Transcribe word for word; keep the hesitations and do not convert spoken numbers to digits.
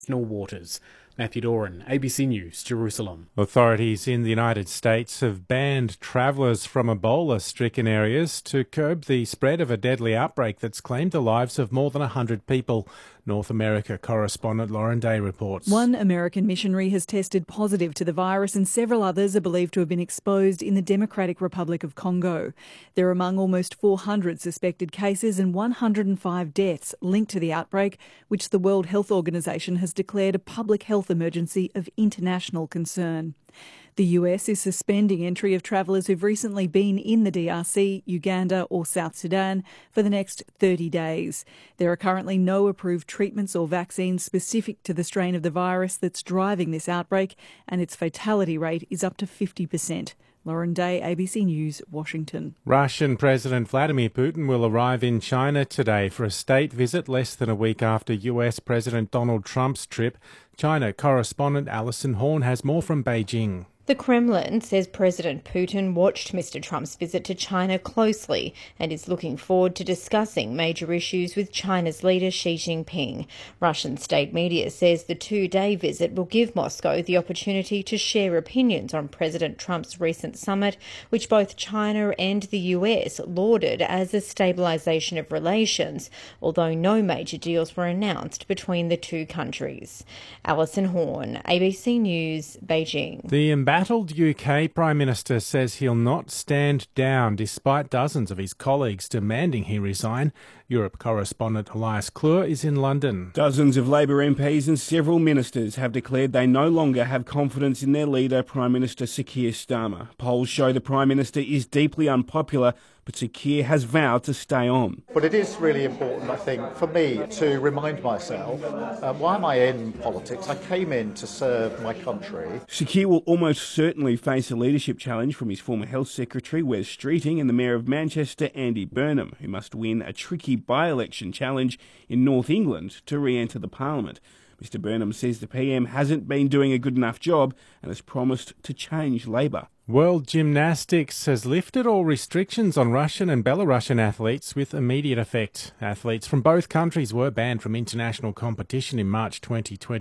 waters. Matthew Doran, A B C News, Jerusalem. Authorities in the United States have banned travellers from Ebola-stricken areas to curb the spread of a deadly outbreak that's claimed the lives of more than one hundred people. North America correspondent Lauren Day reports. One American missionary has tested positive to the virus and several others are believed to have been exposed in the Democratic Republic of Congo. They're among almost four hundred suspected cases and one hundred five deaths linked to the outbreak, which the World Health Organization has declared a public health emergency of international concern. The U S is suspending entry of travellers who've recently been in the D R C, Uganda or South Sudan for the next thirty days. There are currently no approved treatments or vaccines specific to the strain of the virus that's driving this outbreak, and its fatality rate is up to fifty percent. Lauren Day, A B C News, Washington. Russian President Vladimir Putin will arrive in China today for a state visit less than a week after U S President Donald Trump's trip. China correspondent Alison Horn has more from Beijing. The Kremlin says President Putin watched Mister Trump's visit to China closely and is looking forward to discussing major issues with China's leader Xi Jinping. Russian state media says the two-day visit will give Moscow the opportunity to share opinions on President Trump's recent summit, which both China and the U S lauded as a stabilisation of relations, although no major deals were announced between the two countries. Alison Horn, A B C News, Beijing. The embattled U K Prime Minister says he'll not stand down despite dozens of his colleagues demanding he resign. Europe correspondent Elias Klur is in London. Dozens of Labour M Ps and several ministers have declared they no longer have confidence in their leader, Prime Minister Sir Keir Starmer. Polls show the Prime Minister is deeply unpopular, but Sir Keir has vowed to stay on. But it is really important, I think, for me to remind myself, uh, why am I in politics? I came in to serve my country. Sir Keir will almost certainly face a leadership challenge from his former Health Secretary, Wes Streeting, and the Mayor of Manchester, Andy Burnham, who must win a tricky by-election challenge in North England to re-enter the Parliament. Mister Burnham says the P M hasn't been doing a good enough job and has promised to change Labour. World Gymnastics has lifted all restrictions on Russian and Belarusian athletes with immediate effect. Athletes from both countries were banned from international competition in March twenty twenty.